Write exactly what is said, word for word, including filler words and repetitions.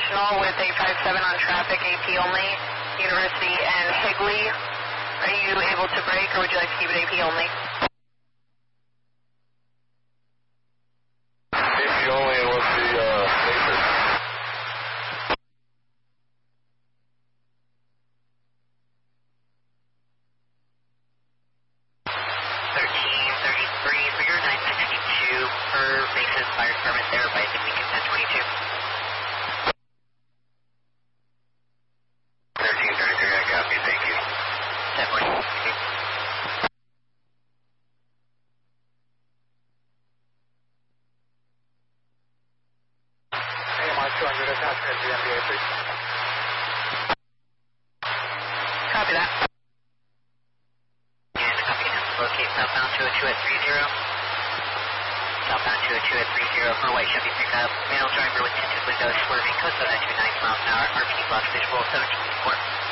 National with eight five seven on traffic, A P only, University and Higley. Are you able to break, or would you like to keep it A P only? A P only, and what's the uh, matrix? thirteen thirty-three for your nine sixty-two per basis fire department there by the weekend ten twenty-two. thirteen thirty-three, I copy, thank you. ten forty-two. A M R two hundred, attachment to the M B A, please. Copy that. And copy now. Locate southbound two oh two at three zero. Southbound two oh two at three zero for white Chevy pickup. Male driver with tinted windows swerving, coast of at two ninety miles an hour. R P D blocks visual seventeen four.